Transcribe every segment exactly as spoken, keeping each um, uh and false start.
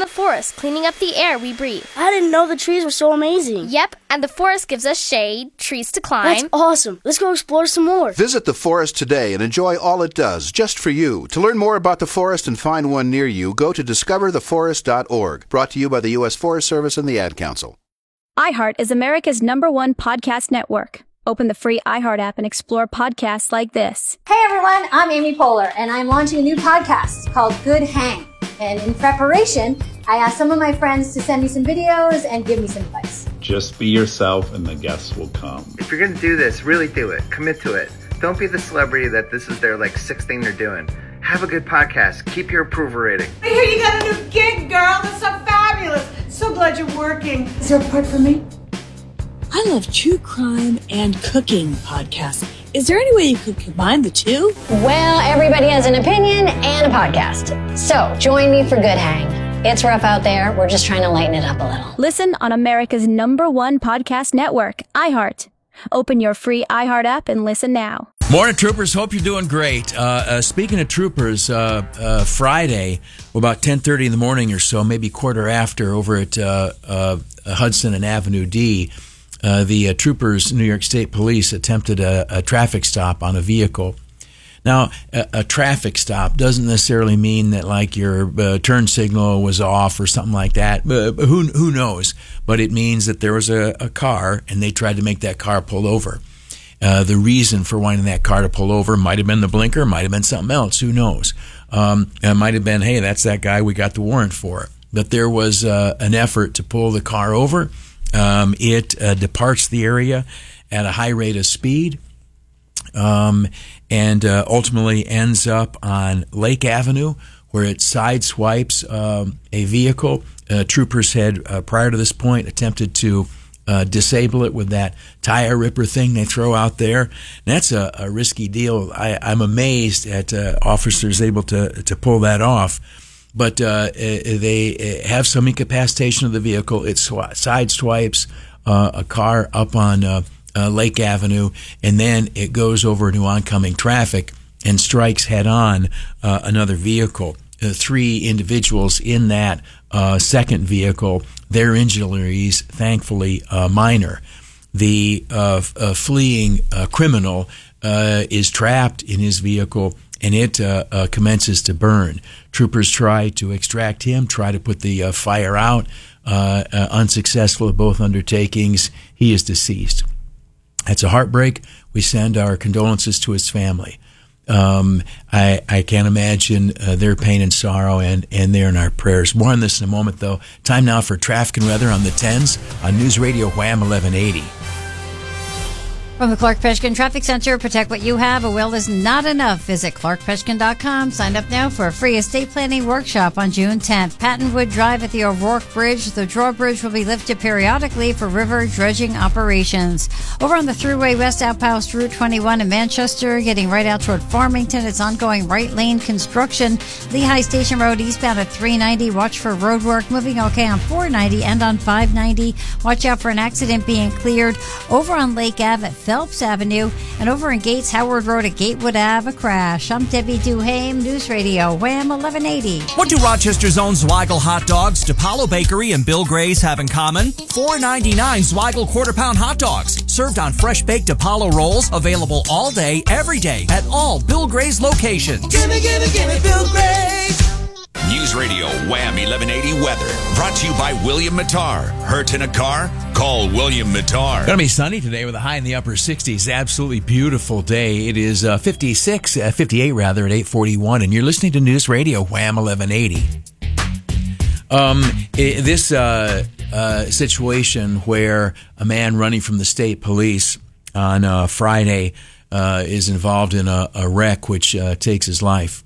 the forest, cleaning up the air we breathe. I didn't know the trees were so amazing. Yep, and the forest gives us shade, trees to climb. That's awesome. Let's go explore some more. Visit the forest today and enjoy all it does, just for you. To learn more about the forest and find one near you, go to discover the forest dot org. Brought to you by the U S Forest Service and the Ad Council. iHeart is America's number one podcast network. Open the free iHeart app and explore podcasts like this. Hey everyone, I'm Amy Poehler, and I'm launching a new podcast called Good Hang. And in preparation, I asked some of my friends to send me some videos and give me some advice. Just be yourself and the guests will come. If you're going to do this, really do it. Commit to it. Don't be the celebrity that this is their like sixth thing they're doing. Have a good podcast. Keep your approval rating. I hear you got a new gig, girl. That's so fabulous. So glad you're working. Is there a part for me? I love true crime and cooking podcasts. Is there any way you could combine the two? Well, everybody has an opinion and a podcast. So join me for Good Hang. It's rough out there. We're just trying to lighten it up a little. Listen on America's number one podcast network, iHeart. Open your free iHeart app and listen now. Morning, troopers. Hope you're doing great. Uh, uh, speaking of troopers, uh, uh, Friday, about ten thirty in the morning or so, maybe quarter after, over at uh, uh, Hudson and Avenue D, uh, the uh, troopers, New York State Police, attempted a, a traffic stop on a vehicle. Now, a, a traffic stop doesn't necessarily mean that like your uh, turn signal was off or something like that. Uh, who who knows? But it means that there was a, a car and they tried to make that car pull over. Uh, the reason for wanting that car to pull over might have been the blinker, might have been something else. Who knows? Um, it might have been, hey, that's that guy. We got the warrant for it. But there was uh, an effort to pull the car over. Um, it uh, departs the area at a high rate of speed. Um, and uh, ultimately ends up on Lake Avenue, where it sideswipes um, a vehicle. Uh, troopers had, uh, prior to this point, attempted to uh, disable it with that tire ripper thing they throw out there. And that's a, a risky deal. I, I'm amazed at uh, officers able to, to pull that off. But uh, they have some incapacitation of the vehicle. It sw- sideswipes uh, a car up on uh, Uh, Lake Avenue, and then it goes over to oncoming traffic and strikes head-on uh, another vehicle. Uh, three individuals in that uh, second vehicle, their injuries, thankfully, uh, minor. The uh, f- uh, fleeing uh, criminal uh, is trapped in his vehicle, and it uh, uh, commences to burn. Troopers try to extract him, try to put the uh, fire out. Uh, uh, unsuccessful at both undertakings. He is deceased. That's a heartbreak. We send our condolences to his family. Um, I, I can't imagine uh, their pain and sorrow, and, and they're in our prayers. More on this in a moment, though. Time now for traffic and weather on the tens on News Radio Wham eleven eighty. From the Clark Peshkin Traffic Center, protect what you have. A will is not enough. Visit clark peshkin dot com. Sign up now for a free estate planning workshop on June tenth. Pattonwood Drive at the O'Rourke Bridge. The drawbridge will be lifted periodically for river dredging operations. Over on the Thruway West Outpost, Route twenty-one in Manchester, getting right out toward Farmington. It's ongoing right lane construction. Lehigh Station Road eastbound at three ninety. Watch for road work. Moving okay on four ninety and on five ninety. Watch out for an accident being cleared over on Lake Ave at Phelps Avenue, and over in Gates Howard Road at Gatewood Ave, a crash. I'm Debbie Duhame, News Radio, Wham eleven eighty. What do Rochester's own Zweigel hot dogs, DePaulo Bakery, and Bill Gray's have in common? four ninety-nine Zweigel quarter-pound hot dogs, served on fresh-baked DePaulo rolls, available all day, every day, at all Bill Gray's locations. Gimme, gimme, gimme Bill Gray's. News Radio Wham eleven eighty weather, brought to you by William Mattar. Hurt in a car? Call William Mattar. Going to be sunny today with a high in the upper sixties. Absolutely beautiful day. It is uh, fifty-six, uh, fifty-eight rather, at eight forty-one, and you're listening to News Radio Wham eleven eighty. Um, it, this uh, uh, situation where a man running from the state police on uh, Friday uh, is involved in a, a wreck which uh, takes his life.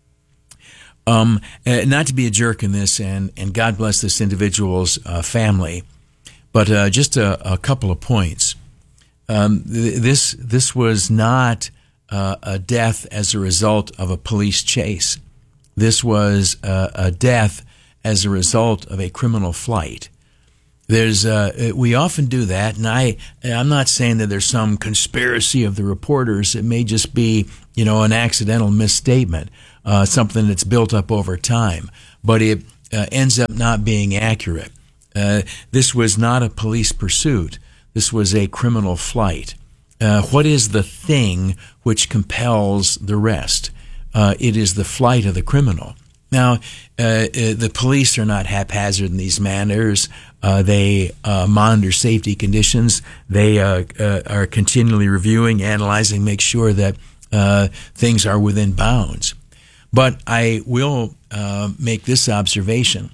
Um, uh, not to be a jerk in this, and, and God bless this individual's uh, family, but uh, just a, a couple of points. Um, th- this this was not uh, a death as a result of a police chase. This was uh, a death as a result of a criminal flight. There's uh, we often do that, and I I'm not saying that there's some conspiracy of the reporters. It may just be, you know, an accidental misstatement. Uh, something that's built up over time. But it uh, ends up not being accurate. Uh, this was not a police pursuit. This was a criminal flight. Uh, what is the thing which compels the rest? Uh, it is the flight of the criminal. Now, uh, uh, the police are not haphazard in these matters. Uh, they uh, monitor safety conditions. They uh, uh, are continually reviewing, analyzing, make sure that uh, things are within bounds. But I will uh, make this observation.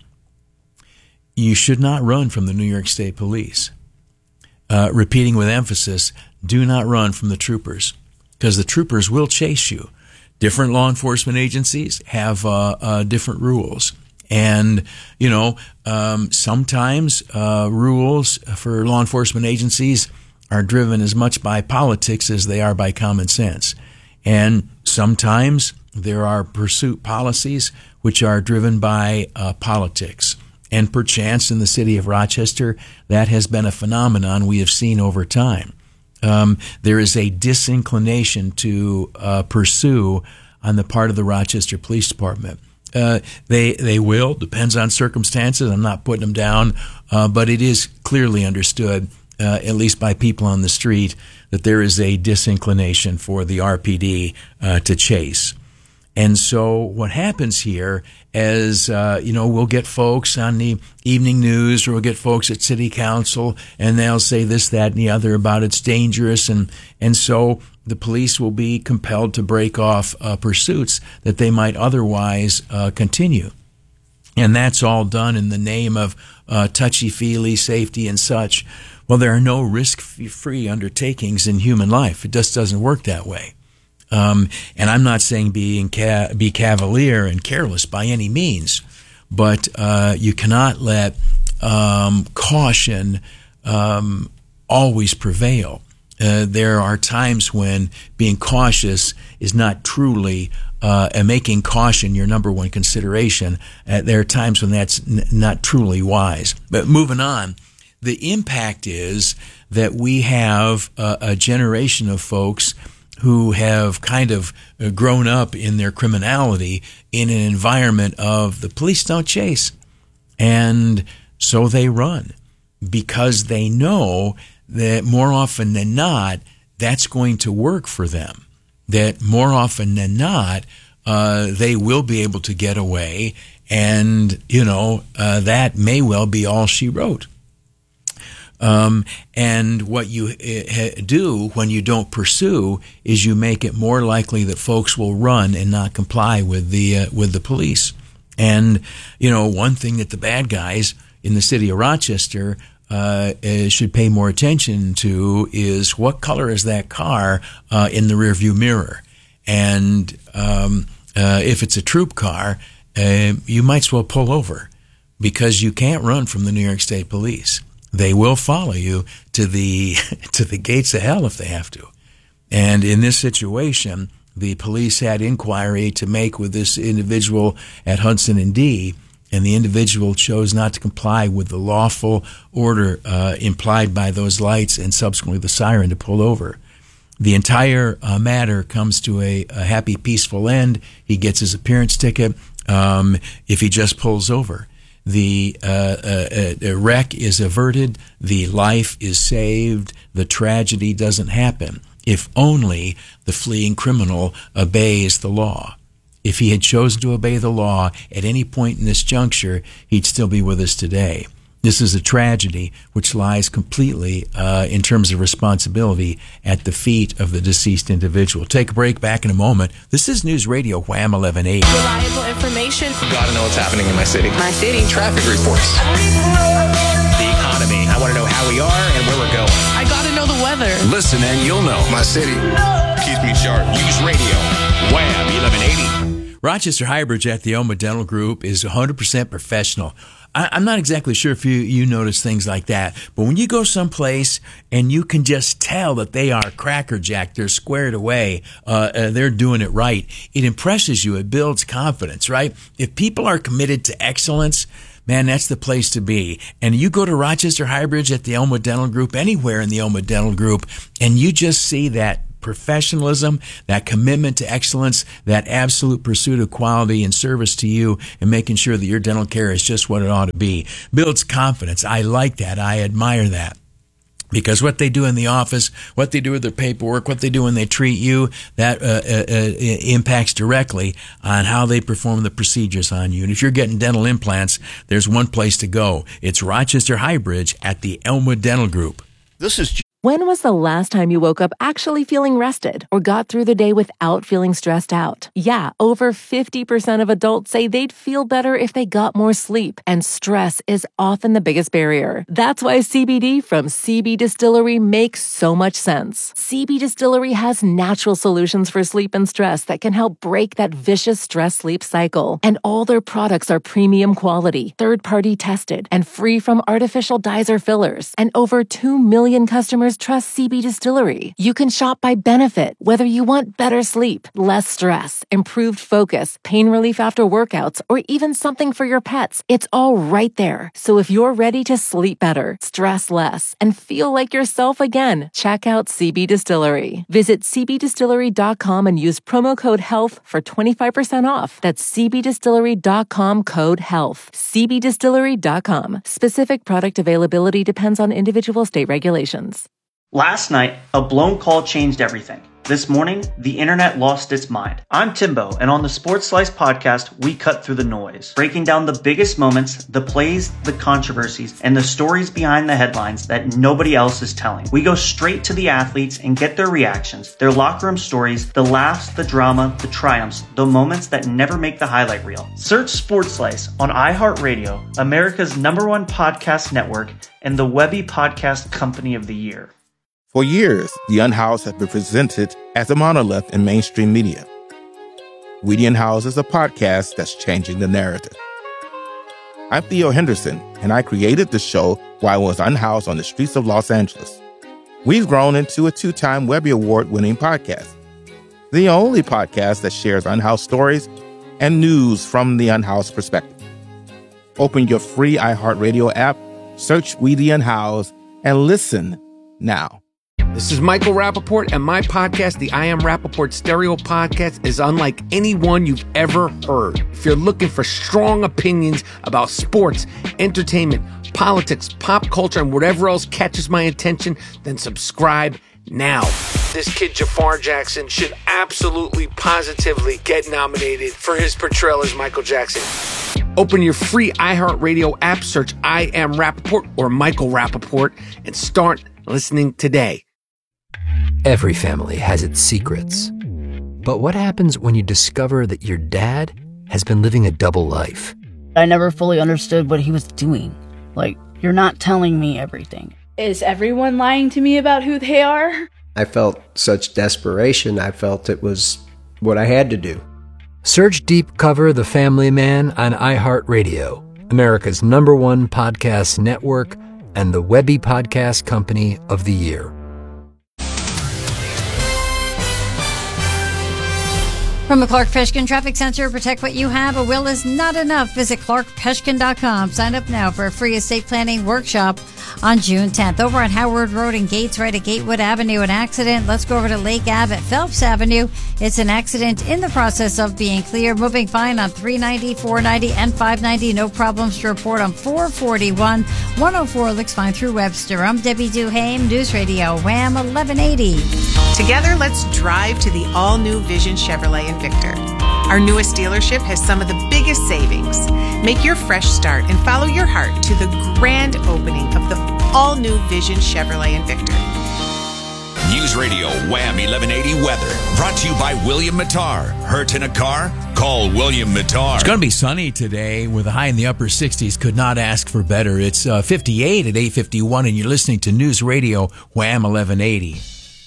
You should not run from the New York State Police. Uh, repeating with emphasis, do not run from the troopers, because the troopers will chase you. Different law enforcement agencies have uh, uh, different rules. And, you know, um, sometimes uh, rules for law enforcement agencies are driven as much by politics as they are by common sense. And sometimes there are pursuit policies which are driven by uh, politics. And perchance in the city of Rochester, that has been a phenomenon we have seen over time. Um, there is a disinclination to uh, pursue on the part of the Rochester Police Department. Uh, they they will, depends on circumstances. I'm not putting them down, uh, but it is clearly understood, uh, at least by people on the street, that there is a disinclination for the R P D uh, to chase. And so what happens here is, uh, you know, we'll get folks on the evening news, or we'll get folks at city council, and they'll say this, that, and the other about it's dangerous. And, and so the police will be compelled to break off uh, pursuits that they might otherwise uh, continue. And that's all done in the name of uh, touchy-feely safety and such. Well, there are no risk-free undertakings in human life. It just doesn't work that way. Um, and I'm not saying being ca- be cavalier and careless by any means, but uh, you cannot let um, caution um, always prevail. Uh, there are times when being cautious is not truly uh, and making caution your number one consideration. Uh, there are times when that's n- not truly wise. But moving on, the impact is that we have uh, a generation of folks who have kind of grown up in their criminality in an environment of the police don't chase. And so they run because they know that more often than not, that's going to work for them. That more often than not, uh, they will be able to get away. And, you know, uh, that may well be all she wrote. Um, and what you uh, do when you don't pursue is you make it more likely that folks will run and not comply with the uh, with the police. And, you know, one thing that the bad guys in the city of Rochester uh, uh, should pay more attention to is what color is that car uh, in the rearview mirror. And um, uh, if it's a troop car, uh, you might as well pull over, because you can't run from the New York State Police. They will follow you to the to the gates of hell if they have to. And in this situation, the police had inquiry to make with this individual at Hudson and D, and the individual chose not to comply with the lawful order uh, implied by those lights and subsequently the siren to pull over. The entire uh, matter comes to a, a happy, peaceful end. He gets his appearance ticket um, if he just pulls over. The uh, uh, uh, wreck is averted, the life is saved, the tragedy doesn't happen, if only the fleeing criminal obeys the law. If he had chosen to obey the law at any point in this juncture, he'd still be with us today. This is a tragedy which lies completely, uh, in terms of responsibility, at the feet of the deceased individual. Take a break, back in a moment. This is News Radio Wham eleven eighty. Reliable information. Gotta know what's happening in my city. My city. Traffic reports. The economy. I want to know how we are and where we're going. I gotta know the weather. Listen and you'll know. My city. Keeps me sharp. News Radio Wham eleven eighty. Rochester Highbridge at the Oma Dental Group is one hundred percent professional. I'm not exactly sure if you, you notice things like that, but when you go someplace and you can just tell that they are crackerjack, they're squared away, uh, uh, they're doing it right, it impresses you, it builds confidence, right? If people are committed to excellence, man, that's the place to be. And you go to Rochester Highbridge at the Oma Dental Group, anywhere in the Oma Dental Group, and you just see that professionalism, that commitment to excellence, that absolute pursuit of quality and service to you, and making sure that your dental care is just what it ought to be. Builds confidence. I like that. I admire that. Because what they do in the office, what they do with their paperwork, what they do when they treat you, that uh, uh, uh, impacts directly on how they perform the procedures on you. And if you're getting dental implants, there's one place to go. It's Rochester High Bridge at the Elmwood Dental Group. This is. When was the last time you woke up actually feeling rested or got through the day without feeling stressed out? Yeah, over fifty percent of adults say they'd feel better if they got more sleep, and stress is often the biggest barrier. That's why C B D from C B Distillery makes so much sense. C B Distillery has natural solutions for sleep and stress that can help break that vicious stress-sleep cycle. And all their products are premium quality, third-party tested, and free from artificial dyes or fillers. And over two million customers trust C B Distillery. You can shop by benefit, whether you want better sleep, less stress, improved focus, pain relief after workouts, or even something for your pets. It's all right there. So if you're ready to sleep better, stress less, and feel like yourself again, check out C B Distillery. Visit c b distillery dot com and use promo code HEALTH for twenty-five percent off. That's c b distillery dot com code HEALTH. c b distillery dot com. Specific product availability depends on individual state regulations. Last night, a blown call changed everything. This morning, the internet lost its mind. I'm Timbo, and on the Sports Slice podcast, we cut through the noise, breaking down the biggest moments, the plays, the controversies, and the stories behind the headlines that nobody else is telling. We go straight to the athletes and get their reactions, their locker room stories, the laughs, the drama, the triumphs, the moments that never make the highlight reel. Search Sports Slice on iHeartRadio, America's number one podcast network, and the Webby Podcast Company of the Year. For years, The Unhoused has been presented as a monolith in mainstream media. We The Unhoused is a podcast that's changing the narrative. I'm Theo Henderson, and I created the show while I was unhoused on the streets of Los Angeles. We've grown into a two-time Webby Award-winning podcast, the only podcast that shares unhoused stories and news from the unhoused perspective. Open your free iHeartRadio app, search We The Unhoused, and listen now. This is Michael Rappaport, and my podcast, the I Am Rappaport Stereo Podcast, is unlike any one you've ever heard. If you're looking for strong opinions about sports, entertainment, politics, pop culture, and whatever else catches my attention, then subscribe now. This kid, Jafar Jackson, should absolutely, positively get nominated for his portrayal as Michael Jackson. Open your free iHeartRadio app, search I Am Rappaport or Michael Rappaport, and start listening today. Every family has its secrets. But what happens when you discover that your dad has been living a double life? I never fully understood what he was doing. Like, you're not telling me everything. Is everyone lying to me about who they are? I felt such desperation. I felt it was what I had to do. Search Deep Cover The Family Man on iHeartRadio, America's number one podcast network, and the Webby Podcast Company of the Year. From the Clark Peshkin Traffic Center, protect what you have. A will is not enough. Visit clark peshkin dot com. Sign up now for a free estate planning workshop on June tenth. Over on Howard Road and Gates, right at Gatewood Avenue, an accident. Let's go over to Lake Ave at Phelps Avenue. It's an accident in the process of being clear. Moving fine on three ninety, four ninety, and five ninety. No problems to report on four forty-one. one oh four looks fine through Webster. I'm Debbie Duhame, News Radio, Wham eleven eighty. Together, let's drive to the all-new Vision Chevrolet in Victor. Our newest dealership has some of the biggest savings. Make your fresh start and follow your heart to the grand opening of the all-new Vision Chevrolet in Victor. News Radio Wham eleven eighty weather. Brought to you by William Mattar. Hurt in a car? Call William Mattar. It's going to be sunny today with a high in the upper sixties. Could not ask for better. It's uh, fifty-eight at eight fifty-one, and you're listening to News Radio Wham eleven eighty.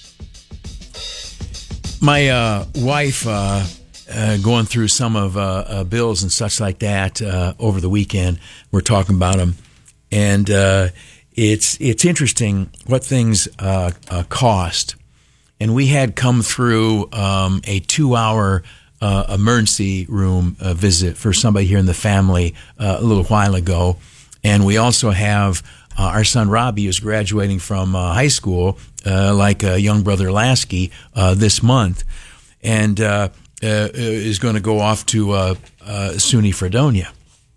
My uh, wife, uh, uh, going through some of uh, uh, bills and such like that uh, over the weekend. We're talking about them, and uh, it's it's interesting what things uh, uh, cost. And we had come through um, a two-hour uh, emergency room uh, visit for somebody here in the family uh, a little while ago, and we also have Uh, our son Robbie is graduating from uh, high school, uh, like uh, young brother Lasky, uh, this month, and uh, uh, is going to go off to uh, uh, SUNY Fredonia.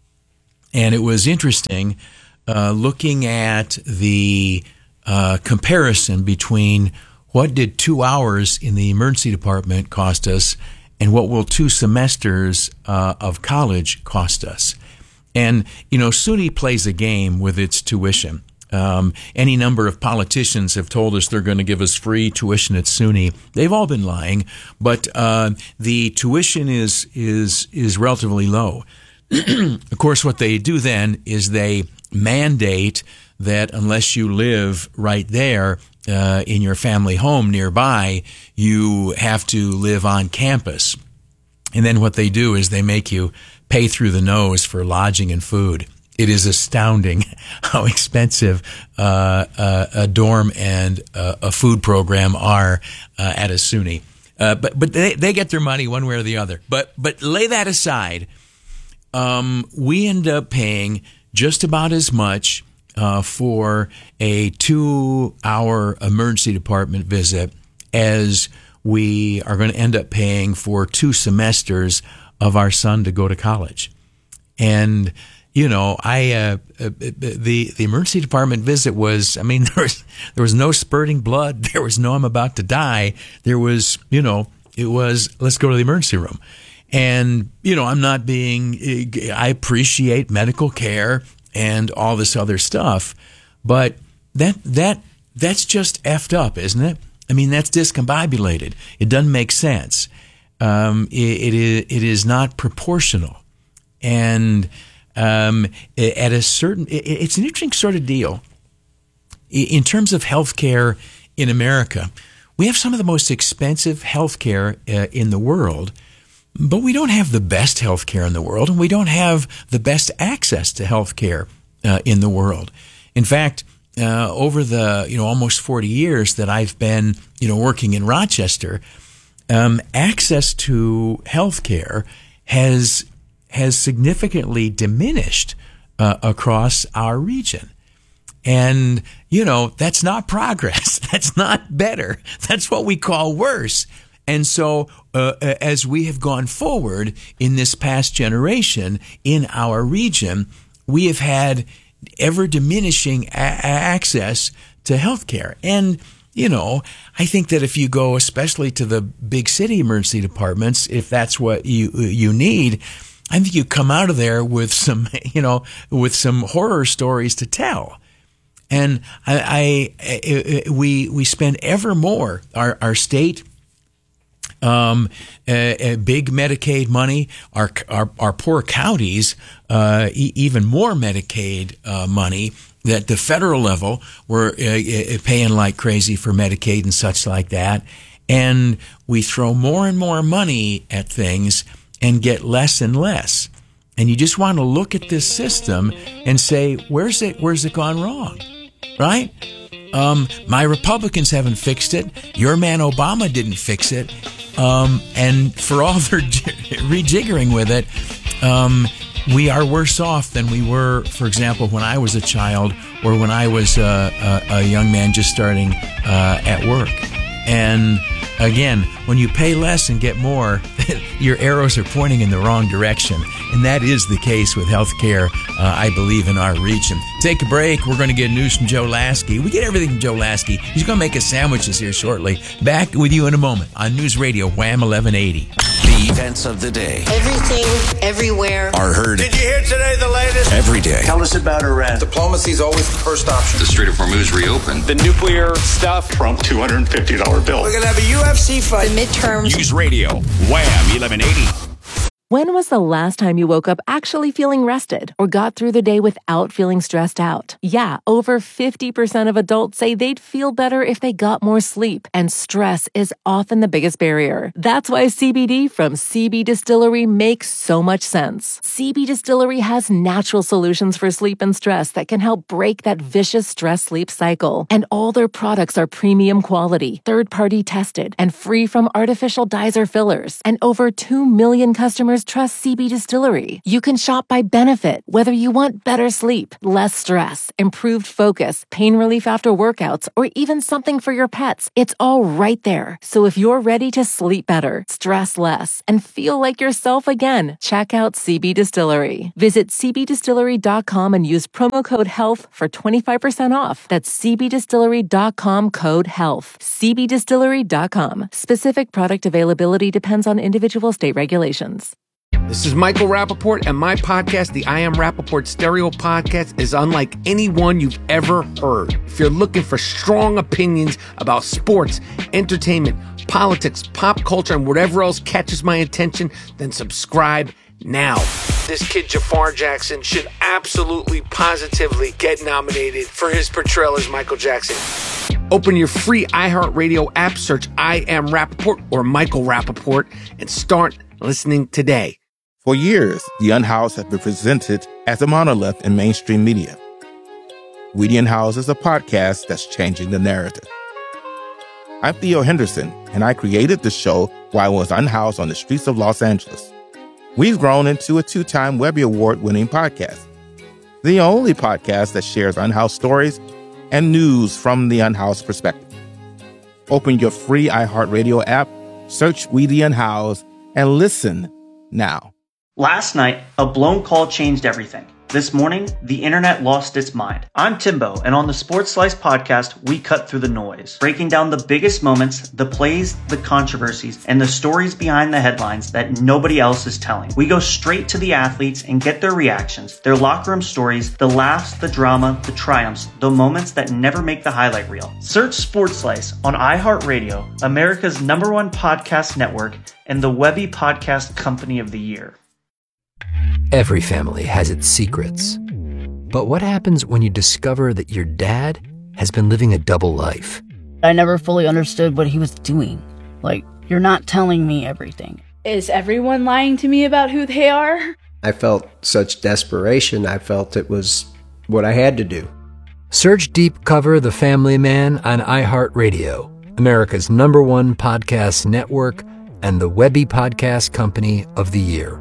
And it was interesting uh, looking at the uh, comparison between what did two hours in the emergency department cost us and what will two semesters uh, of college cost us. And, you know, SUNY plays a game with its tuition. Um, any number of politicians have told us they're going to give us free tuition at SUNY. They've all been lying, but uh, the tuition is is is relatively low. Of course, what they do then is they mandate that unless you live right there uh, in your family home nearby, you have to live on campus. And then what they do is they make you pay through the nose for lodging and food. It is astounding how expensive uh, uh, a dorm and uh, a food program are uh, at a SUNY. Uh, but but they, they get their money one way or the other. But but lay that aside, um, we end up paying just about as much uh, for a two-hour emergency department visit as we are going to end up paying for two semesters of our son to go to college. And, you know, I uh, the the emergency department visit was, I mean, there was, there was no spurting blood. There was no I'm about to die. There was, you know, it was, let's go to the emergency room. And, you know, I'm not being, I appreciate medical care and all this other stuff, but that that that's just effed up, isn't it? I mean, that's discombobulated. It doesn't make sense. Um, it, it is it is not proportional, and um, at a certain, it, it's an interesting sort of deal. In terms of healthcare in America, we have some of the most expensive healthcare uh, in the world, but we don't have the best healthcare in the world, and we don't have the best access to healthcare uh, in the world. In fact, uh, over the you know almost forty years that I've been you know working in Rochester, Um, access to healthcare has has significantly diminished uh, across our region, and you know that's not progress. That's not better. That's what we call worse. And so, uh, as we have gone forward in this past generation in our region, we have had ever diminishing a- access to healthcare. And you know, I think that if you go especially to the big city emergency departments, if that's what you you need, I think you come out of there with some, you know, with some horror stories to tell. And I, I, I we we spend ever more our our state, um, uh, big Medicaid money. Our our, our poor counties, uh, e- even more Medicaid uh, money. That the federal level we're uh, paying like crazy for Medicaid and such like that, and we throw more and more money at things and get less and less. And you just want to look at this system and say, where's it? Where's it gone wrong? Right? Um, my Republicans haven't fixed it. Your man Obama didn't fix it. Um, and for all their rejiggering with it, um, we are worse off than we were, for example, when I was a child or when I was uh, a, a young man just starting uh, at work. And again, when you pay less and get more, your arrows are pointing in the wrong direction. And that is the case with healthcare, uh, I believe, in our region. Take a break. We're going to get news from Joe Lasky. We get everything from Joe Lasky. He's going to make us sandwiches here shortly. Back with you in a moment on News Radio Wham eleven eighty. The events of the day. Everything, everywhere. Are heard. Did you hear today the latest? Every day. Tell us about Iran. Diplomacy is always the first option. The Strait of Hormuz reopened. The nuclear stuff. Trump two hundred fifty dollars bill. We're going to have a U F C fight. The midterms. News Radio Wham eleven eighty. When was the last time you woke up actually feeling rested or got through the day without feeling stressed out? Yeah, over fifty percent of adults say they'd feel better if they got more sleep, and stress is often the biggest barrier. That's why C B D from C B Distillery makes so much sense. C B Distillery has natural solutions for sleep and stress that can help break that vicious stress-sleep cycle. And all their products are premium quality, third-party tested, and free from artificial dyes or fillers. And over two million customers customers trust C B Distillery. You can shop by benefit, whether you want better sleep, less stress, improved focus, pain relief after workouts, or even something for your pets. It's all right there. So if you're ready to sleep better, stress less, and feel like yourself again, check out C B Distillery. Visit c b distillery dot com and use promo code HEALTH for twenty-five percent off. That's c b distillery dot com code HEALTH. c b distillery dot com. Specific product availability depends on individual state regulations. This is Michael Rappaport, and my podcast, the I Am Rappaport Stereo Podcast, is unlike any one you've ever heard. If you're looking for strong opinions about sports, entertainment, politics, pop culture, and whatever else catches my attention, then subscribe now. This kid Jafar Jackson should absolutely, positively get nominated for his portrayal as Michael Jackson. Open your free iHeartRadio app, search I Am Rappaport or Michael Rappaport, and start listening today. For years, the Unhoused has been presented as a monolith in mainstream media. We the Unhoused is a podcast that's changing the narrative. I'm Theo Henderson, and I created the show while I was unhoused on the streets of Los Angeles. We've grown into a two-time Webby Award-winning podcast, the only podcast that shares unhoused stories and news from the unhoused perspective. Open your free iHeartRadio app, search We the Unhoused, and listen now. Last night, a blown call changed everything. This morning, the internet lost its mind. I'm Timbo, and on the Sports Slice podcast, we cut through the noise, breaking down the biggest moments, the plays, the controversies, and the stories behind the headlines that nobody else is telling. We go straight to the athletes and get their reactions, their locker room stories, the laughs, the drama, the triumphs, the moments that never make the highlight reel. Search Sports Slice on iHeartRadio, America's number one podcast network, and the Webby Podcast Company of the Year. Every family has its secrets. But what happens when you discover that your dad has been living a double life? I never fully understood what he was doing. Like, you're not telling me everything. Is everyone lying to me about who they are? I felt such desperation. I felt it was what I had to do. Search Deep Cover The Family Man on iHeartRadio, America's number one podcast network and the Webby Podcast Company of the Year.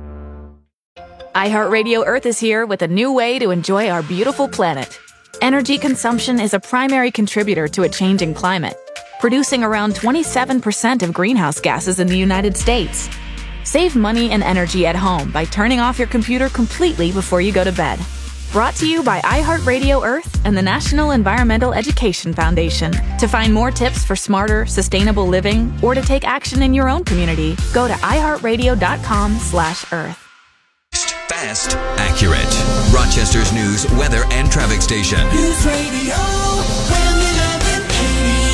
iHeartRadio Earth is here with a new way to enjoy our beautiful planet. Energy consumption is a primary contributor to a changing climate, producing around twenty-seven percent of greenhouse gases in the United States. Save money and energy at home by turning off your computer completely before you go to bed. Brought to you by iHeartRadio Earth and the National Environmental Education Foundation. To find more tips for smarter, sustainable living or to take action in your own community, go to iHeartRadio.com slash Earth. Fast, accurate. Rochester's news, weather, and traffic station. News Radio eleven eighty.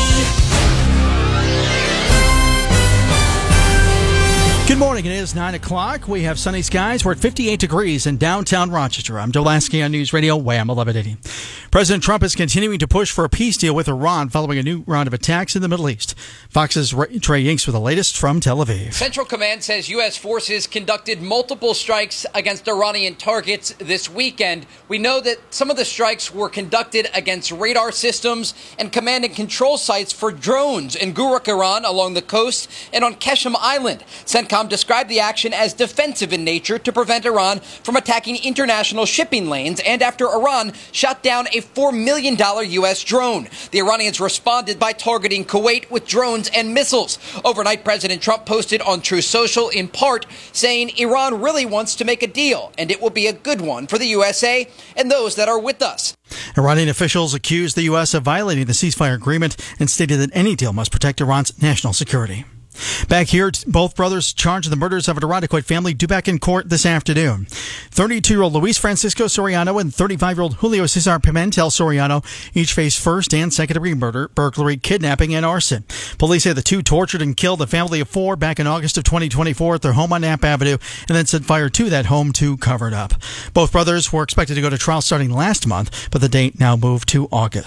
Good morning. It is nine o'clock. We have sunny skies. We're at fifty-eight degrees in downtown Rochester. I'm Dolansky on News Radio, Wham eleven eighty. President Trump is continuing to push for a peace deal with Iran following a new round of attacks in the Middle East. Fox's Trey Yinks with the latest from Tel Aviv. Central Command says U S forces conducted multiple strikes against Iranian targets this weekend. We know that some of the strikes were conducted against radar systems and command and control sites for drones in Gurak, Iran, along the coast, and on Keshem Island. CENTCOM described the action as defensive in nature to prevent Iran from attacking international shipping lanes, and after Iran shot down a four million dollars U S drone. The Iranians responded by targeting Kuwait with drones and missiles. Overnight, President Trump posted on Truth Social in part saying Iran really wants to make a deal, and it will be a good one for the U S A and those that are with us. Iranian officials accused the U S of violating the ceasefire agreement and stated that any deal must protect Iran's national security. Back here, both brothers charged in the murders of a Irondequoit family due back in court this afternoon. thirty-two-year-old Luis Francisco Soriano and thirty-five-year-old Julio Cesar Pimentel Soriano each face first and second-degree murder, burglary, kidnapping, and arson. Police say the two tortured and killed a family of four back in August of twenty twenty-four at their home on Knapp Avenue and then set fire to that home to cover it up. Both brothers were expected to go to trial starting last month, but the date now moved to August.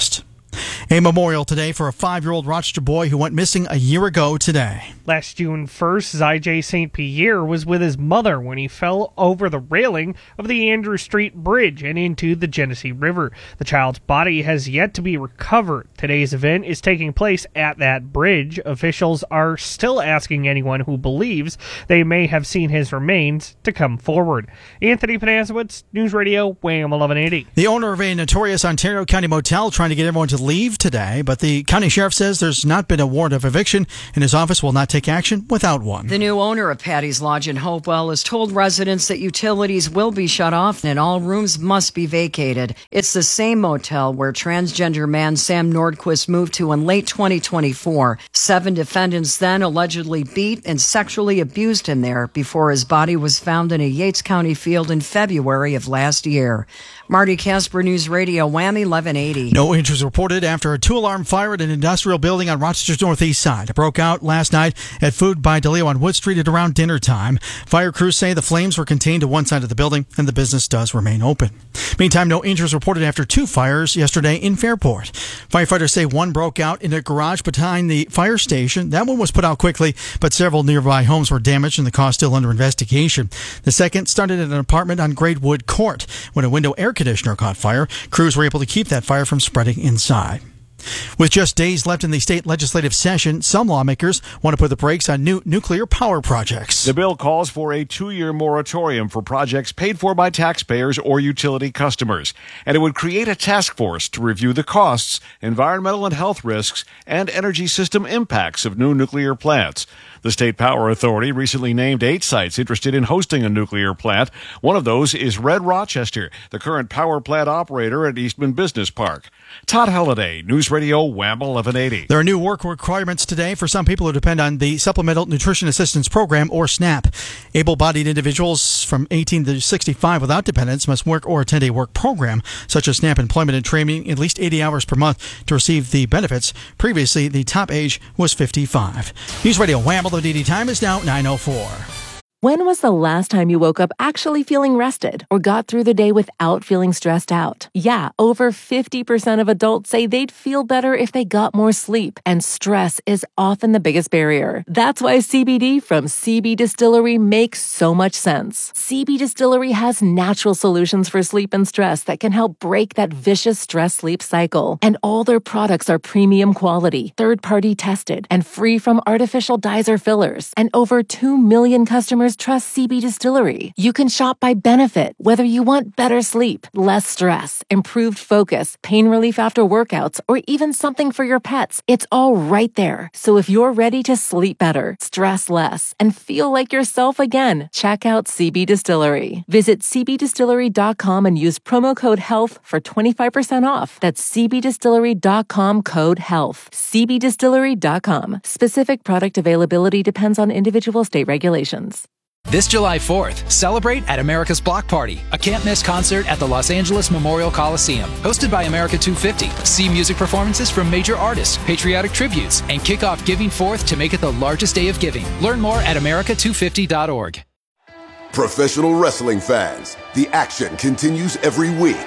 A memorial today for a five-year-old Rochester boy who went missing a year ago today. Last June first, Zijay Saint Pierre was with his mother when he fell over the railing of the Andrew Street Bridge and into the Genesee River. The child's body has yet to be recovered. Today's event is taking place at that bridge. Officials are still asking anyone who believes they may have seen his remains to come forward. Anthony Panasiewicz, News Radio, Wham eleven eighty. The owner of a notorious Ontario County motel trying to get everyone to leave today, but the county sheriff says there's not been a warrant of eviction and his office will not take action without one. The new owner of Patty's Lodge in Hopewell has told residents that utilities will be shut off and all rooms must be vacated. It's the same motel where transgender man Sam Nordquist moved to in late twenty twenty-four. Seven defendants then allegedly beat and sexually abused him there before his body was found in a Yates County field in February of last year. Marty Casper, News Radio, Wham eleven eighty. No injuries reported after a two-alarm fire at an industrial building on Rochester's northeast side. It broke out last night at Food by DeLeo on Wood Street at around dinner time. Fire crews say the flames were contained to one side of the building and the business does remain open. Meantime, no injuries reported after two fires yesterday in Fairport. Firefighters say one broke out in a garage behind the fire station. That one was put out quickly, but several nearby homes were damaged and the cause still under investigation. The second started at an apartment on Great Wood Court. When a window air conditioner caught fire, crews were able to keep that fire from spreading inside. With just days left in the state legislative session, some lawmakers want to put the brakes on new nuclear power projects. The bill calls for a two-year moratorium for projects paid for by taxpayers or utility customers, and it would create a task force to review the costs, environmental and health risks, and energy system impacts of new nuclear plants. The State Power Authority recently named eight sites interested in hosting a nuclear plant. One of those is Red Rochester, the current power plant operator at Eastman Business Park. Todd Halliday, News Radio, Wham eleven eighty. There are new work requirements today for some people who depend on the Supplemental Nutrition Assistance Program, or SNAP. Able-bodied individuals from eighteen to sixty-five without dependents must work or attend a work program, such as SNAP employment and training, at least eighty hours per month to receive the benefits. Previously, the top age was fifty-five. News Radio, Wham eleven eighty. Time is now nine oh four. When was the last time you woke up actually feeling rested or got through the day without feeling stressed out? Yeah, over fifty percent of adults say they'd feel better if they got more sleep, and stress is often the biggest barrier. That's why C B D from C B Distillery makes so much sense. C B Distillery has natural solutions for sleep and stress that can help break that vicious stress-sleep cycle. And all their products are premium quality, third-party tested, and free from artificial dyes or fillers. And over two million customers trust C B Distillery. You can shop by benefit, whether you want better sleep, less stress, improved focus, pain relief after workouts, or even something for your pets. It's all right there. So if you're ready to sleep better, stress less, and feel like yourself again, check out C B Distillery. Visit c b distillery dot com and use promo code HEALTH for twenty-five percent off. That's c b distillery dot com code HEALTH. c b distillery dot com. Specific product availability depends on individual state regulations. This July fourth, celebrate at America's Block Party, a can't-miss concert at the Los Angeles Memorial Coliseum. Hosted by America two fifty, see music performances from major artists, patriotic tributes, and kick off Giving Forth to make it the largest day of giving. Learn more at america two fifty dot org. Professional wrestling fans, the action continues every week.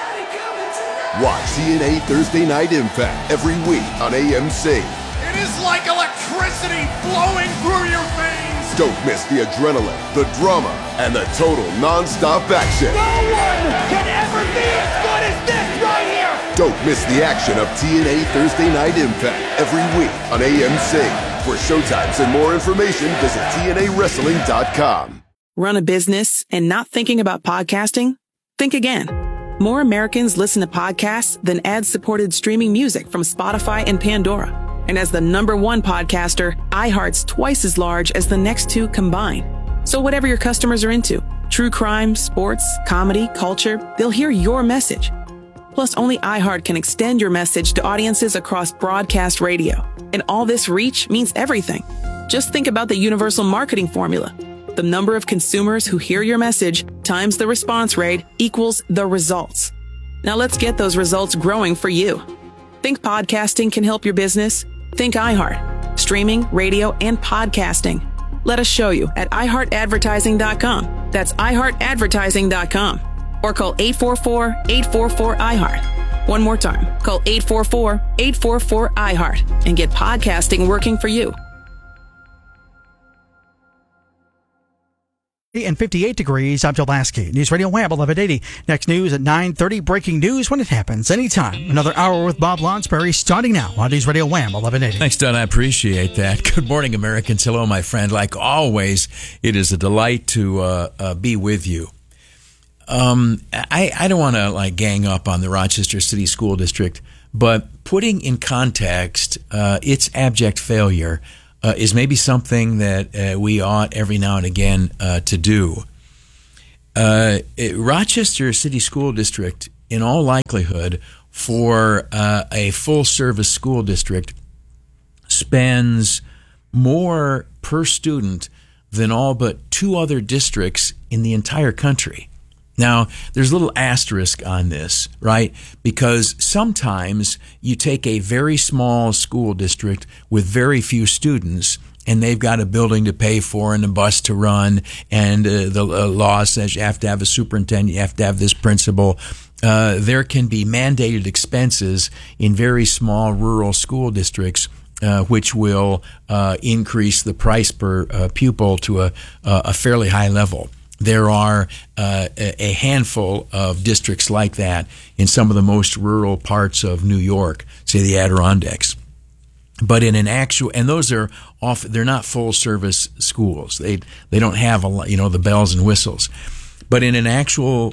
Watch T N A Thursday Night Impact every week on A M C. It is like electricity flowing through your veins. Don't miss the adrenaline, the drama, and the total non-stop action. No one can ever be as good as this right here. Don't miss the action of T N A Thursday Night Impact every week on A M C. For showtimes and more information, visit T N A wrestling dot com. Run a business and not thinking about podcasting? Think again. More Americans listen to podcasts than ad-supported streaming music from Spotify and Pandora. And as the number one podcaster, iHeart's twice as large as the next two combined. So whatever your customers are into, true crime, sports, comedy, culture, they'll hear your message. Plus, only iHeart can extend your message to audiences across broadcast radio. And all this reach means everything. Just think about the universal marketing formula. The number of consumers who hear your message times the response rate equals the results. Now let's get those results growing for you. Think podcasting can help your business? Think iHeart. Streaming, radio, and podcasting. Let us show you at i heart advertising dot com. That's i heart advertising dot com. Or call eight four four, eight four four, I heart. One more time, call eight four four, eight four four, iHeart and get podcasting working for you. And fifty-eight degrees. I'm Joe Lasky. News Radio Wham eleven eighty. Next news at nine thirty. Breaking news when it happens. Anytime. Another hour with Bob Lonsberry starting now on News Radio Wham eleven eighty. Thanks, Don. I appreciate that. Good morning, Americans. Hello, my friend. Like always, it is a delight to uh, uh, be with you. Um, I, I don't want to like gang up on the Rochester City School District, but putting in context uh, its abject failure Uh, is maybe something that uh, we ought every now and again uh, to do. Uh, it, Rochester City School District, in all likelihood, for uh, a full-service school district, spends more per student than all but two other districts in the entire country. Now, there's a little asterisk on this, right? Because sometimes you take a very small school district with very few students, and they've got a building to pay for and a bus to run, and uh, the uh, law says you have to have a superintendent, you have to have this principal. Uh, there can be mandated expenses in very small rural school districts uh, which will uh, increase the price per uh, pupil to a, a fairly high level. There are uh, a handful of districts like that in some of the most rural parts of New York, say the Adirondacks. But in an actual, and those are off, they're not full service schools. They they don't have a lot, you know, the bells and whistles. But in an actual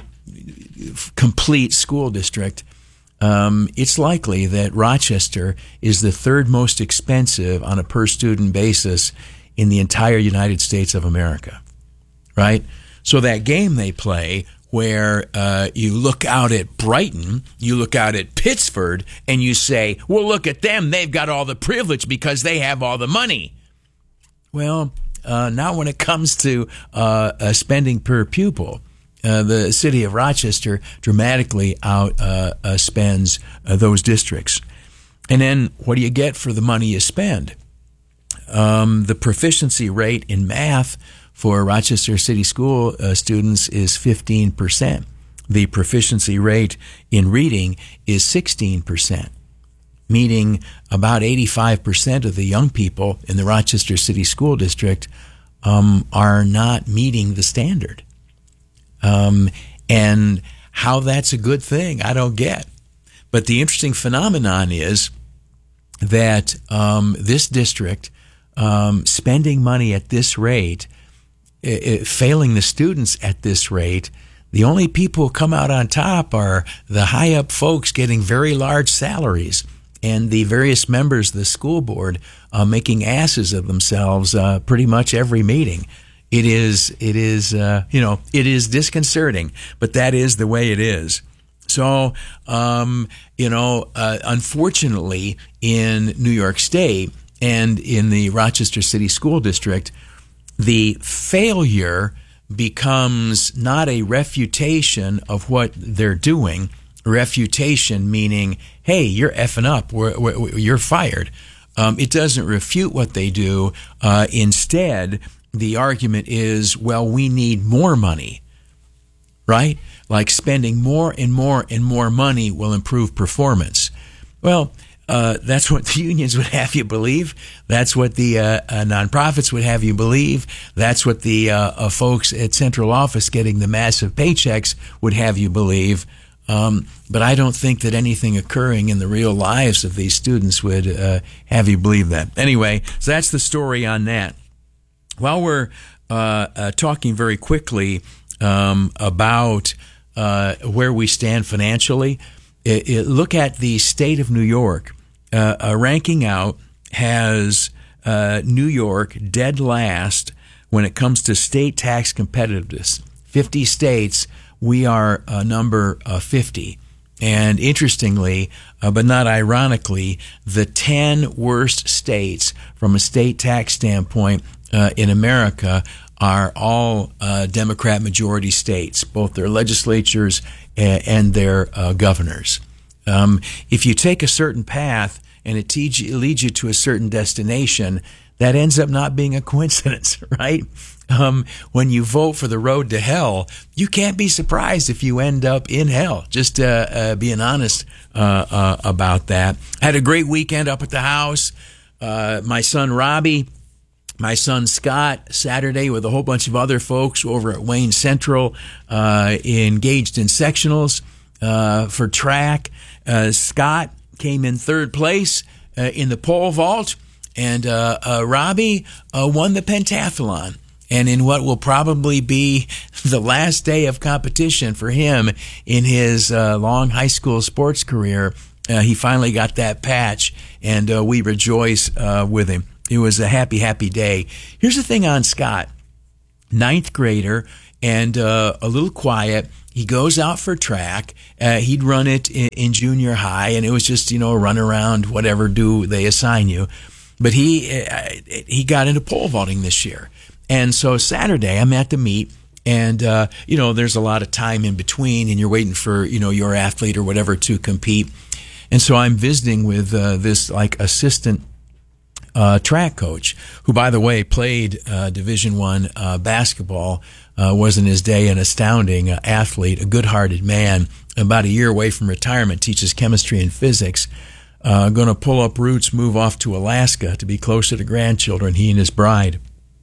complete school district, um, it's likely that Rochester is the third most expensive on a per student basis in the entire United States of America, right? So that game they play where uh, you look out at Brighton, you look out at Pittsford, and you say, well, look at them. They've got all the privilege because they have all the money. Well, uh, not when it comes to uh, uh, spending per pupil. Uh, the city of Rochester dramatically out uh, uh, spends uh, those districts. And then what do you get for the money you spend? Um, the proficiency rate in math for Rochester City School uh, students is fifteen percent. The proficiency rate in reading is sixteen percent, meaning about eighty-five percent of the young people in the Rochester City School District um, are not meeting the standard. Um, and how that's a good thing, I don't get. But the interesting phenomenon is that um, this district um, spending money at this rate, It, failing the students at this rate, the only people who come out on top are the high-up folks getting very large salaries and the various members of the school board uh, making asses of themselves uh, pretty much every meeting. It is, it is, uh, you know, it is disconcerting, but that is the way it is. So, um, you know, uh, unfortunately, in New York State and in the Rochester City School District, the failure becomes not a refutation of what they're doing. Refutation meaning, hey, you're effing up, we're, we're, you're fired. Um, it doesn't refute what they do. Uh, instead, the argument is, well, we need more money, right? Like spending more and more and more money will improve performance. Well, Uh, that's what the unions would have you believe. That's what the uh, uh, nonprofits would have you believe. That's what the uh, uh, folks at central office getting the massive paychecks would have you believe. Um, but I don't think that anything occurring in the real lives of these students would uh, have you believe that. Anyway, so that's the story on that. While we're uh, uh, talking very quickly um, about uh, where we stand financially, It, it, look at the state of New York. Uh, uh, ranking out has uh, New York dead last when it comes to state tax competitiveness. fifty states, we are uh, number uh, fifty. And interestingly, uh, but not ironically, the ten worst states from a state tax standpoint uh, in America are all uh, Democrat majority states, both their legislatures and their uh, governors. Um, if you take a certain path and it te- leads you to a certain destination, that ends up not being a coincidence, right? Um, when you vote for the road to hell, you can't be surprised if you end up in hell. Just uh, uh, being honest uh, uh, about that. I had a great weekend up at the house. Uh, my son Robbie, my son Scott, Saturday with a whole bunch of other folks over at Wayne Central, uh, engaged in sectionals uh, for track. Uh, Scott came in third place uh, in the pole vault, and uh, uh, Robbie uh, won the pentathlon. And in what will probably be the last day of competition for him in his uh, long high school sports career, uh, he finally got that patch, and uh, we rejoice uh, with him. It was a happy, happy day. Here's the thing on Scott. Ninth grader and uh, a little quiet. He goes out for track. Uh, he'd run it in, in junior high, and it was just, you know, run around, whatever do they assign you. But he uh, he got into pole vaulting this year. And so Saturday, I'm at the meet, and, uh, you know, there's a lot of time in between, and you're waiting for, you know, your athlete or whatever to compete. And so I'm visiting with uh, this, like, assistant uh, track coach, who, by the way, played uh, Division One uh, basketball, uh, was in his day an astounding uh, athlete, a good-hearted man, about a year away from retirement, teaches chemistry and physics, uh, going to pull up roots, move off to Alaska to be closer to grandchildren, he and his bride.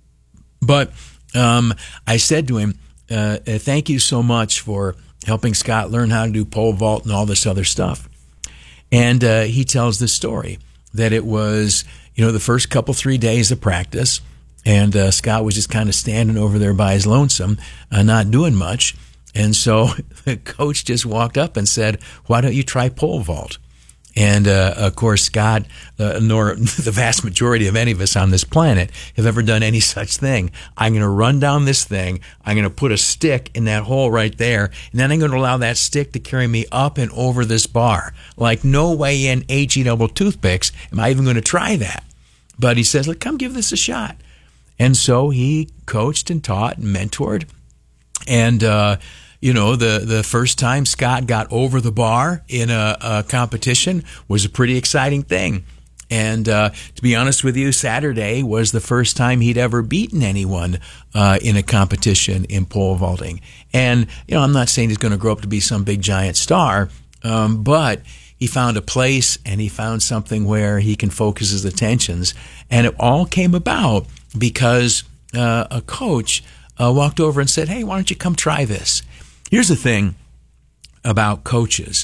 But um, I said to him, uh, thank you so much for helping Scott learn how to do pole vault and all this other stuff. And uh, he tells this story, that it was, you know, the first couple, three days of practice, and uh, Scott was just kind of standing over there by his lonesome, uh, not doing much. And so the coach just walked up and said, why don't you try pole vault? And, uh, of course, Scott, uh, nor the vast majority of any of us on this planet have ever done any such thing. I'm going to run down this thing. I'm going to put a stick in that hole right there, and then I'm going to allow that stick to carry me up and over this bar. Like, no way in A G double toothpicks am I even going to try that. But he says, look, come give this a shot. And so he coached and taught and mentored. And, uh, you know, the, the first time Scott got over the bar in a, a competition was a pretty exciting thing. And uh, to be honest with you, Saturday was the first time he'd ever beaten anyone uh, in a competition in pole vaulting. And, you know, I'm not saying he's going to grow up to be some big giant star, um, but he found a place and he found something where he can focus his attentions. And it all came about because uh, a coach uh, walked over and said, hey, why don't you come try this? Here's the thing about coaches.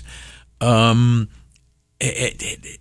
Um, it, it,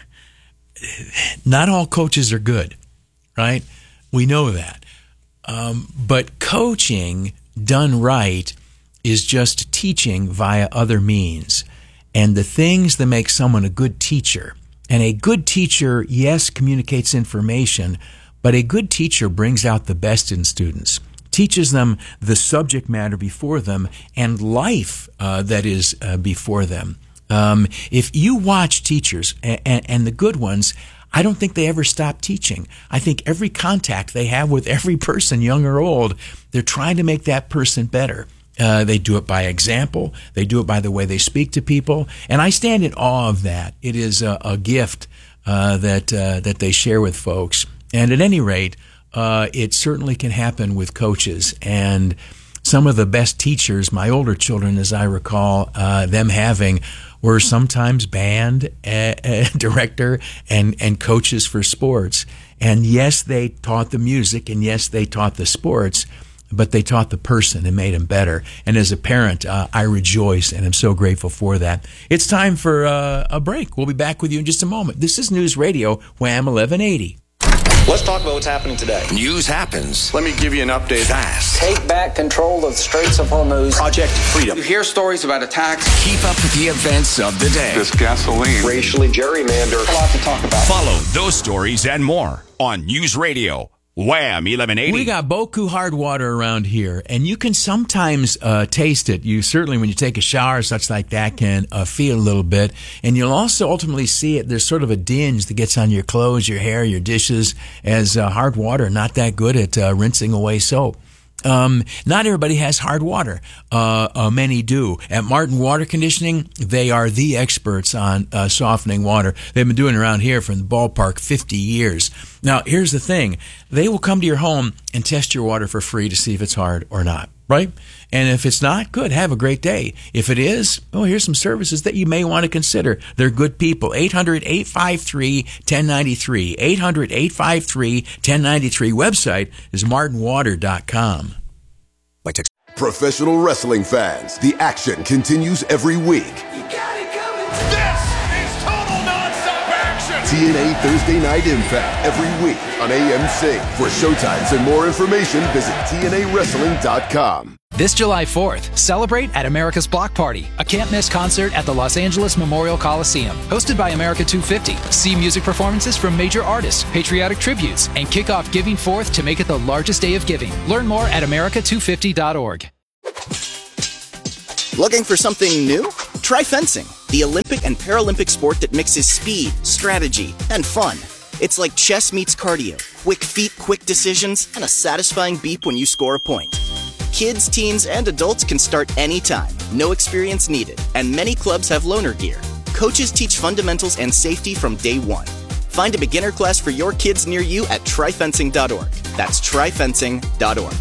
it, not all coaches are good, right? We know that. Um, but coaching done right is just teaching via other means. And the things that make someone a good teacher, and a good teacher, yes, communicates information, but a good teacher brings out the best in students, teaches them the subject matter before them and life uh, that is uh, before them. Um, if you watch teachers, and, and, and the good ones, I don't think they ever stop teaching. I think every contact they have with every person, young or old, they're trying to make that person better. Uh, they do it by example. They do it by the way they speak to people. And I stand in awe of that. It is a, a gift uh, that uh, that they share with folks. And at any rate, Uh, it certainly can happen with coaches. And some of the best teachers, my older children, as I recall, uh, them having, were sometimes band uh, uh, director and, and coaches for sports. And yes, they taught the music, and yes, they taught the sports, but they taught the person and made him better. And as a parent, uh, I rejoice, and I'm so grateful for that. It's time for uh, a break. We'll be back with you in just a moment. This is News Radio, Wham eleven eighty. Let's talk about what's happening today. News happens. Let me give you an update. Fast. Take back control of the Straits of Hormuz. Project Freedom. You hear stories about attacks. Keep up with the events of the day. This gasoline. Racially gerrymandered. A lot to talk about. Follow those stories and more on News Radio. Wham eleven eighty. We got Boku hard water around here, and you can sometimes uh, taste it. You certainly, when you take a shower or such like that, can uh, feel a little bit. And you'll also ultimately see it. There's sort of a dinge that gets on your clothes, your hair, your dishes, as uh, hard water, not that good at uh, rinsing away soap. Um, not everybody has hard water. Uh, uh, many do. At Martin Water Conditioning, they are the experts on uh, softening water. They've been doing it around here for the ballpark fifty years. Now, here's the thing. They will come to your home and test your water for free to see if it's hard or not, right? And if it's not, good, have a great day. If it is, oh, here's some services that you may want to consider. They're good people. eight hundred, eight five three, one zero nine three. eight hundred, eight five three, one zero nine three. Website is martin water dot com. Professional wrestling fans, the action continues every week. This is total nonstop action. T N A Thursday Night Impact every week on A M C. For showtimes and more information, visit T N A wrestling dot com. This July fourth, celebrate at America's Block Party, a can't-miss concert at the Los Angeles Memorial Coliseum. Hosted by America two fifty. See music performances from major artists, patriotic tributes, and kick off Giving Fourth to make it the largest day of giving. Learn more at america two fifty dot org. Looking for something new? Try fencing, the Olympic and Paralympic sport that mixes speed, strategy, and fun. It's like chess meets cardio. Quick feet, quick decisions, and a satisfying beep when you score a point. Kids, teens, and adults can start anytime. No experience needed. And many clubs have loaner gear. Coaches teach fundamentals and safety from day one. Find a beginner class for your kids near you at try fencing dot org. That's try fencing dot org.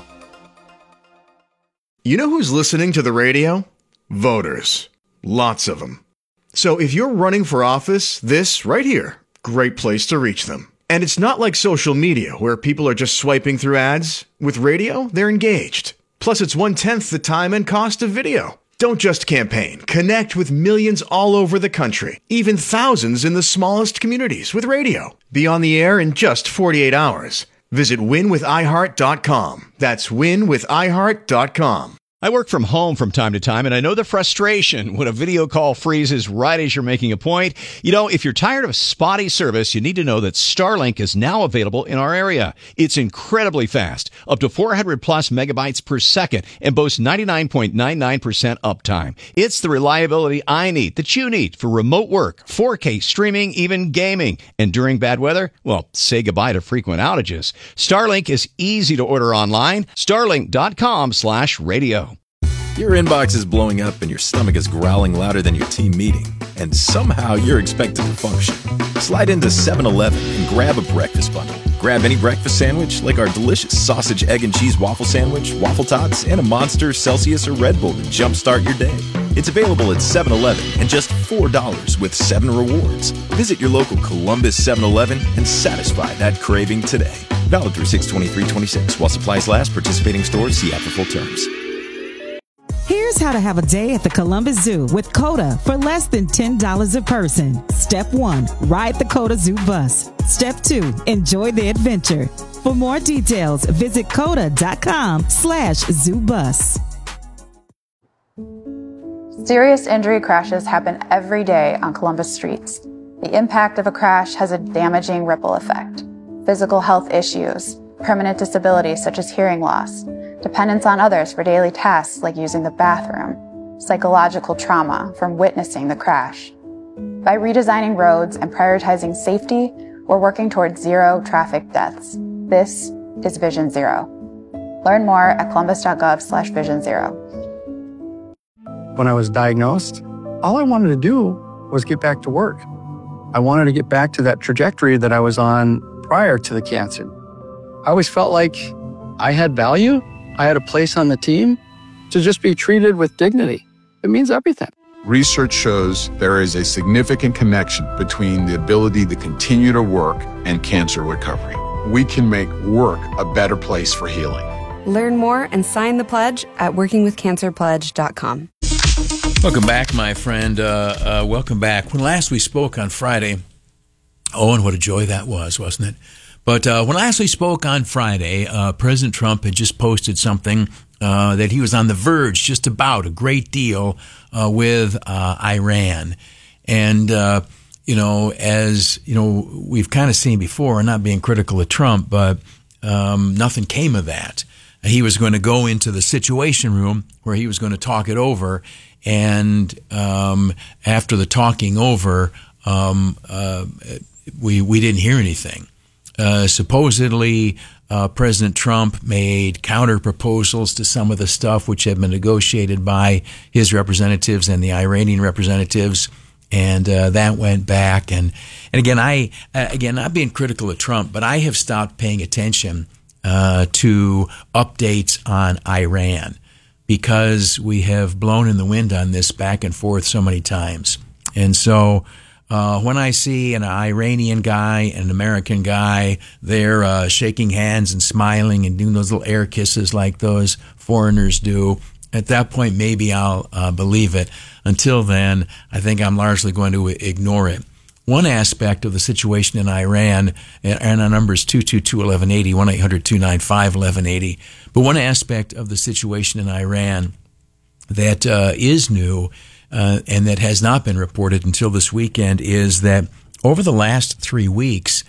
You know who's listening to the radio? Voters. Lots of them. So if you're running for office, this right here, great place to reach them. And it's not like social media where people are just swiping through ads. With radio, they're engaged. Plus, it's one-tenth the time and cost of video. Don't just campaign. Connect with millions all over the country, even thousands in the smallest communities with radio. Be on the air in just forty-eight hours. Visit win with i heart dot com. That's win with i heart dot com. I work from home from time to time, and I know the frustration when a video call freezes right as you're making a point. You know, if you're tired of spotty service, you need to know that Starlink is now available in our area. It's incredibly fast, up to four hundred plus megabytes per second, and boasts ninety-nine point nine nine percent uptime. It's the reliability I need, that you need, for remote work, four K streaming, even gaming. And during bad weather, well, say goodbye to frequent outages. Starlink is easy to order online. starlink dot com slash radio. Your inbox is blowing up and your stomach is growling louder than your team meeting, and somehow you're expected to function. Slide into seven eleven and grab a breakfast bundle. Grab any breakfast sandwich like our delicious sausage, egg, and cheese waffle sandwich, waffle tots, and a Monster, Celsius, or Red Bull to jumpstart your day. It's available at seven eleven and just four dollars with seven rewards. Visit your local Columbus seven eleven and satisfy that craving today. Valid through six twenty-three twenty-six. While supplies last, participating stores see app for full terms. Here's how to have a day at the Columbus Zoo with COTA for less than ten dollars a person. Step one, ride the COTA Zoo bus. Step two, enjoy the adventure. For more details, visit coda dot com slash zoo bus. Serious injury crashes happen every day on Columbus streets. The impact of a crash has a damaging ripple effect. Physical health issues, permanent disabilities such as hearing loss, dependence on others for daily tasks like using the bathroom, psychological trauma from witnessing the crash. By redesigning roads and prioritizing safety, we're working towards zero traffic deaths. This is Vision Zero. Learn more at columbus dot gov slash vision zero. When I was diagnosed, all I wanted to do was get back to work. I wanted to get back to that trajectory that I was on prior to the cancer. I always felt like I had value. I had a place on the team. To just be treated with dignity, it means everything. Research shows there is a significant connection between the ability to continue to work and cancer recovery. We can make work a better place for healing. Learn more and sign the pledge at working with cancer pledge dot com. Welcome back, my friend. Uh, uh, welcome back. When last we spoke on Friday, oh, and what a joy that was, wasn't it? But uh, when last we spoke on Friday, uh, President Trump had just posted something uh, that he was on the verge, just about a great deal uh, with uh, Iran. And, uh, you know, as, you know, we've kind of seen before, and not being critical of Trump, but um, nothing came of that. He was going to go into the Situation Room where he was going to talk it over. And um, after the talking over, um, uh, we, we didn't hear anything. uh, supposedly uh, President Trump made counter proposals to some of the stuff which had been negotiated by his representatives and the Iranian representatives, and uh, that went back. And and again, I uh, again not being critical of Trump, but I have stopped paying attention uh, to updates on Iran, because we have blown in the wind on this back and forth so many times. And so uh, when I see an Iranian guy and an American guy, they're uh, shaking hands and smiling and doing those little air kisses like those foreigners do, at that point maybe I'll uh, believe it. Until then, I think I'm largely going to ignore it. One aspect of the situation in Iran, and our number is two two two, one one eight zero, one eight hundred, two nine five, one one eight zero, but one aspect of the situation in Iran that uh, is new uh, and that has not been reported until this weekend is that over the last three weeks,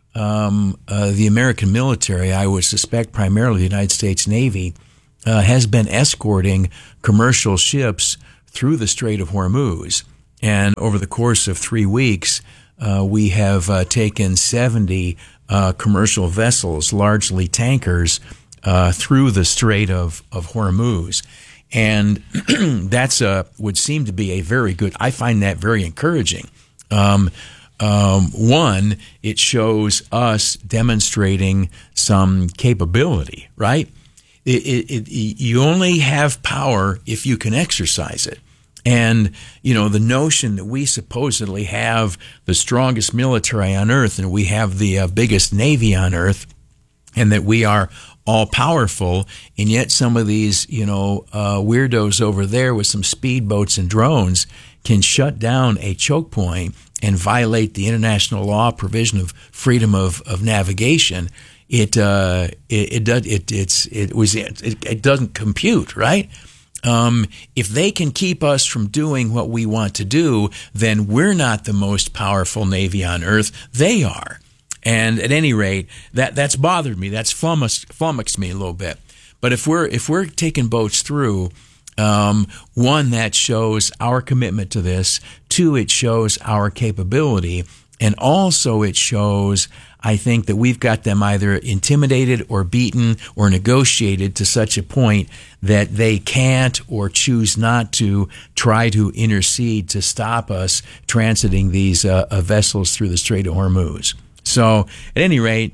um, uh, the American military, I would suspect primarily the United States Navy, uh, has been escorting commercial ships through the Strait of Hormuz. And over the course of three weeks, uh, we have uh, taken seventy uh, commercial vessels, largely tankers, uh, through the Strait of, of Hormuz. And that's uh, would seem to be a very good, I find that very encouraging. Um, um, one, it shows us demonstrating some capability, right? It, it, it, you only have power if you can exercise it. And, you know, the notion that we supposedly have the strongest military on earth and we have the uh, biggest navy on earth and that we are all powerful, and yet some of these, you know, uh, weirdos over there with some speedboats and drones can shut down a choke point and violate the international law provision of freedom of, of navigation. It, uh, it, it does, it, it's, it was, it, it doesn't compute, right? Um, if they can keep us from doing what we want to do, then we're not the most powerful Navy on earth. They are. And at any rate, that, that's bothered me. That's flummoxed, flummoxed me a little bit. But if we're, if we're taking boats through, um, one, that shows our commitment to this. Two, it shows our capability. And also it shows, I think, that we've got them either intimidated or beaten or negotiated to such a point that they can't or choose not to try to intercede to stop us transiting these uh, uh, vessels through the Strait of Hormuz. So at any rate,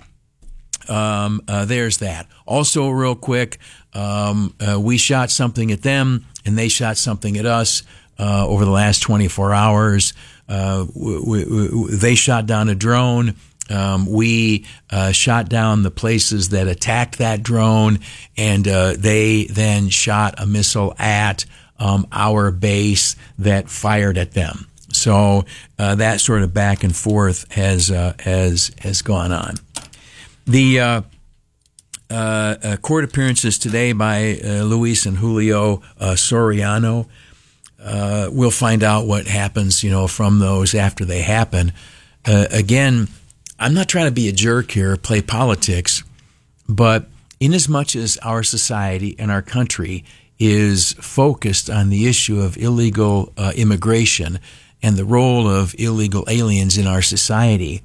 um, uh, there's that. Also, real quick, um, uh, we shot something at them and they shot something at us uh, over the last twenty-four hours. Uh, we, we, they shot down a drone. Um, we uh, shot down the places that attacked that drone, and uh, they then shot a missile at um, our base that fired at them. So uh, that sort of back and forth has uh, has has gone on. The uh, uh, uh, court appearances today by uh, Luis and Julio uh, Soriano. Uh, we'll find out what happens, you know, from those after they happen. Uh, again, I'm not trying to be a jerk here, play politics, but inasmuch as our society and our country is focused on the issue of illegal uh, immigration and the role of illegal aliens in our society,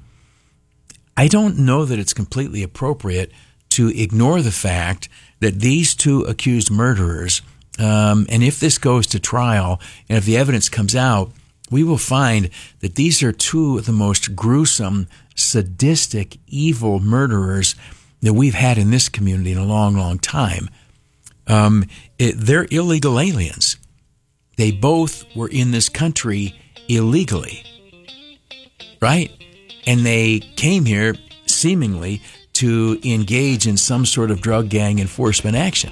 I don't know that it's completely appropriate to ignore the fact that these two accused murderers, um, and if this goes to trial, and if the evidence comes out, we will find that these are two of the most gruesome, sadistic, evil murderers that we've had in this community in a long, long time. Um, it, they're illegal aliens. They both were in this country illegally, right? And they came here seemingly to engage in some sort of drug gang enforcement action.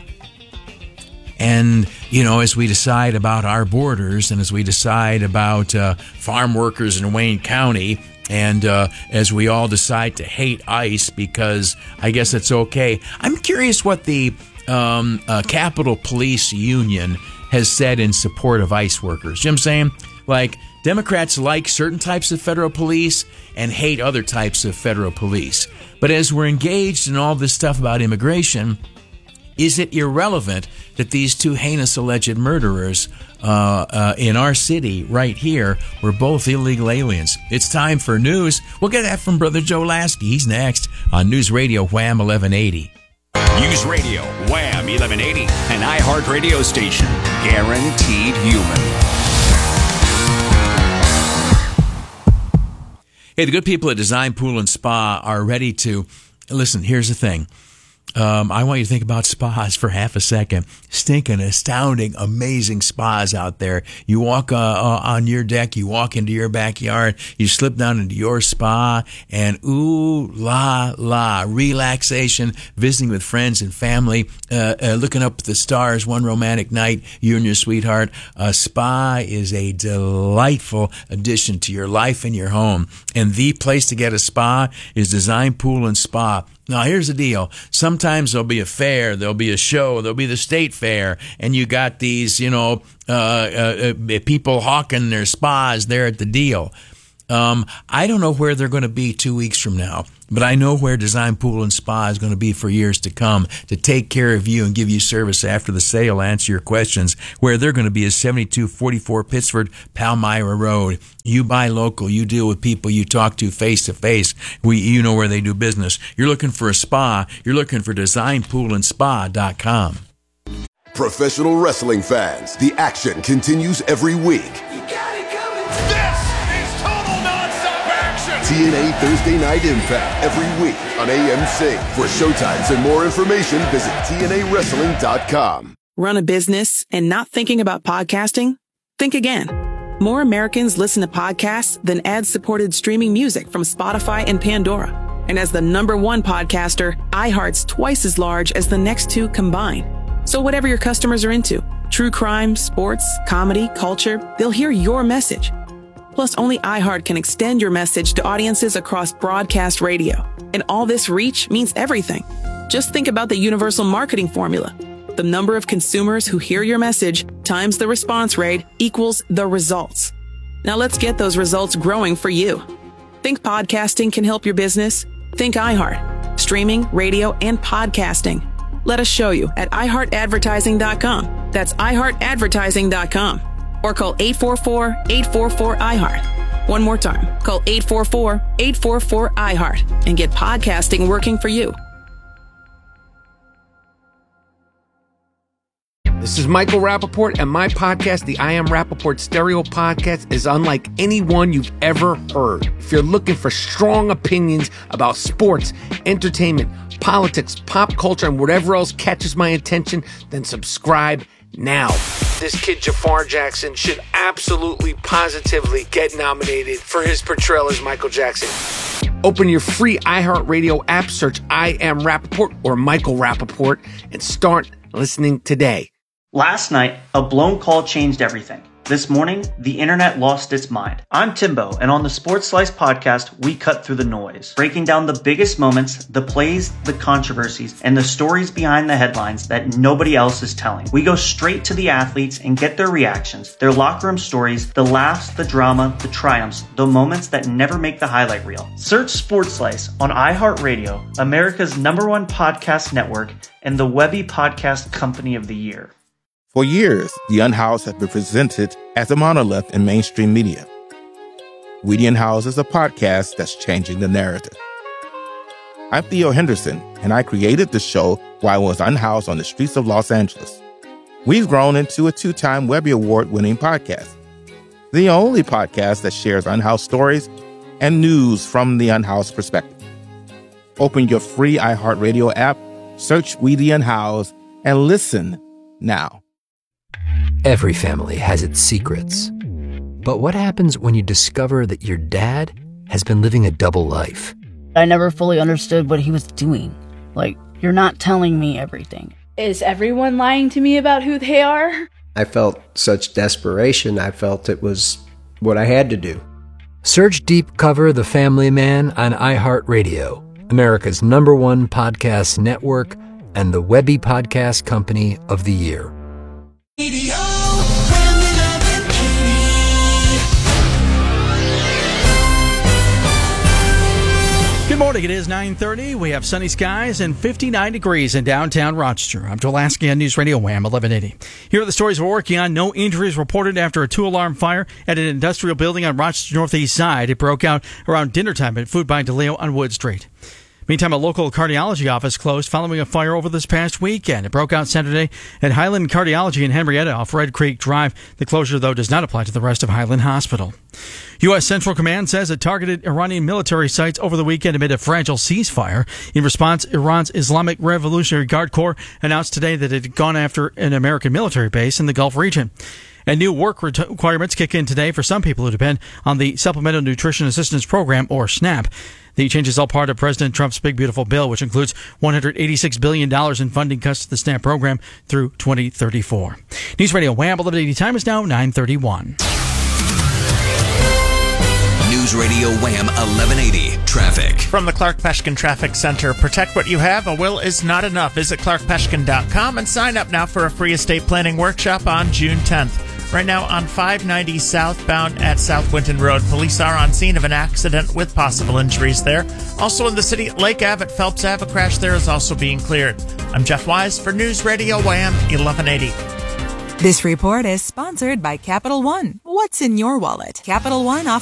And, you know, as we decide about our borders and as we decide about uh, farm workers in Wayne County, and uh, as we all decide to hate ICE because I guess it's okay, I'm curious what the um, uh, Capitol Police Union has said in support of ICE workers. You know what I'm saying? Like, Democrats like certain types of federal police and hate other types of federal police. But as we're engaged in all this stuff about immigration, is it irrelevant that these two heinous alleged murderers uh, uh, in our city right here, we're both illegal aliens. It's time for news. We'll get that from Brother Joe Lasky. He's next on News Radio Wham eleven eighty. News Radio Wham eleven eighty, an iHeart radio station, guaranteed human. Hey, the good people at Design Pool and Spa are ready to... Listen, here's the thing. Um, I want you to think about spas for half a second. Stinking, astounding, amazing spas out there. You walk uh, uh, on your deck, you walk into your backyard, you slip down into your spa, and ooh, la, la, relaxation, visiting with friends and family, uh, uh, looking up at the stars one romantic night, you and your sweetheart. A spa is a delightful addition to your life and your home. And the place to get a spa is Design Pool and Spa. Now, here's the deal. Sometimes there'll be a fair, there'll be a show, there'll be the state fair, and you got these, you know, uh, uh, uh, people hawking their spas there at the deal. Um, I don't know where they're going to be two weeks from now, but I know where Design Pool and Spa is going to be for years to come to take care of you and give you service after the sale, answer your questions. Where they're going to be is seventy-two forty-four Pittsford, Palmyra Road. You buy local. You deal with people you talk to face to face. We, you know where they do business. You're looking for a spa. You're looking for design pool and spa dot com. Professional wrestling fans, the action continues every week. T N A Thursday Night Impact every week on A M C. For showtimes and more information, visit T N A wrestling dot com. Run a business and not thinking about podcasting? Think again. More Americans listen to podcasts than ad-supported streaming music from Spotify and Pandora. And as the number one podcaster, iHeart's twice as large as the next two combined. So whatever your customers are into, true crime, sports, comedy, culture, they'll hear your message. Plus, only iHeart can extend your message to audiences across broadcast radio. And all this reach means everything. Just think about the universal marketing formula. The number of consumers who hear your message times the response rate equals the results. Now let's get those results growing for you. Think podcasting can help your business? Think iHeart. Streaming, radio, and podcasting. Let us show you at i heart advertising dot com. That's i heart advertising dot com. Or call eight four four, eight four four, I heart. One more time, call eight four four, eight four four, I heart and get podcasting working for you. This is Michael Rappaport, and my podcast, the I Am Rappaport Stereo Podcast, is unlike anyone you've ever heard. If you're looking for strong opinions about sports, entertainment, politics, pop culture, and whatever else catches my attention, then subscribe now. This kid Jafar Jackson should absolutely, positively get nominated for his portrayal as Michael Jackson. Open your free iHeartRadio app, search I Am Rappaport or Michael Rappaport, and start listening today. Last night, a blown call changed everything. This morning, the internet lost its mind. I'm Timbo, and on the Sports Slice podcast, we cut through the noise, breaking down the biggest moments, the plays, the controversies, and the stories behind the headlines that nobody else is telling. We go straight to the athletes and get their reactions, their locker room stories, the laughs, the drama, the triumphs, the moments that never make the highlight reel. Search Sports Slice on iHeartRadio, America's number one podcast network, and the Webby Podcast Company of the Year. For years, The Unhoused has been presented as a monolith in mainstream media. We the Unhoused is a podcast that's changing the narrative. I'm Theo Henderson, and I created the show while I was unhoused on the streets of Los Angeles. We've grown into a two-time Webby Award-winning podcast, the only podcast that shares unhoused stories and news from the unhoused perspective. Open your free iHeartRadio app, search We the Unhoused, and listen now. Every family has its secrets. But what happens when you discover that your dad has been living a double life? I never fully understood what he was doing. Like, you're not telling me everything. Is everyone lying to me about who they are? I felt such desperation. I felt it was what I had to do. Search Deep Cover The Family Man on iHeartRadio, America's number one podcast network and the Webby Podcast Company of the Year. Good morning. morning. It is nine thirty. We have sunny skies and fifty-nine degrees in downtown Rochester. I'm Joel Lasky on News Radio Wham eleven eighty. Here are the stories we're working on. No injuries reported after a two-alarm fire at an industrial building on Rochester's northeast side. It broke out around dinner time at Food by DeLeo on Wood Street. Meantime, a local cardiology office closed following a fire over this past weekend. It broke out Saturday at Highland Cardiology in Henrietta off Red Creek Drive. The closure, though, does not apply to the rest of Highland Hospital. U S. Central Command says it targeted Iranian military sites over the weekend amid a fragile ceasefire. In response, Iran's Islamic Revolutionary Guard Corps announced today that it had gone after an American military base in the Gulf region. And new work requirements kick in today for some people who depend on the Supplemental Nutrition Assistance Program, or SNAP. The change is all part of President Trump's big, beautiful bill, which includes one hundred eighty-six billion dollars in funding cuts to the SNAP program through twenty thirty-four. News Radio Wham eleven eighty. Time is now nine thirty-one. News Radio Wham eleven eighty. Traffic. From the Clark Peshkin Traffic Center, protect what you have. A will is not enough. Visit clark peshkin dot com and sign up now for a free estate planning workshop on June tenth. Right now on five ninety southbound at South Winton Road, police are on scene of an accident with possible injuries there. Also in the city, Lake Ave at Phelps Ave, a crash there is also being cleared. I'm Jeff Wise for News Radio Wham eleven eighty. This report is sponsored by Capital One. What's in your wallet? Capital One offers